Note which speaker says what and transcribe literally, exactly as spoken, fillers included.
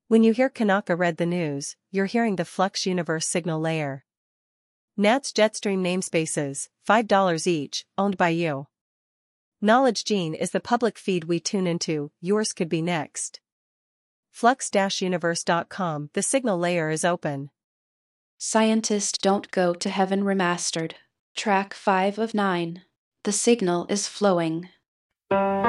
Speaker 1: When you hear Kanaka read the news, you're hearing the Flux Universe signal layer. Nats Jetstream namespaces, five dollars each, owned by you. Knowledge Gene is the public feed we tune into, yours could be next. Flux Universe dot com, the signal layer is open.
Speaker 2: Scientists Don't Go to Heaven Remastered. Track five of nine. The signal is flowing.